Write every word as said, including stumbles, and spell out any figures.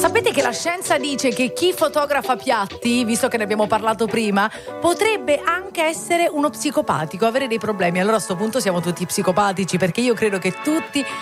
Sapete che la scienza dice che chi fotografa piatti, visto che ne abbiamo parlato prima, potrebbe anche essere uno psicopatico, avere dei problemi. Allora a sto punto siamo tutti psicopatici, perché io credo che tutti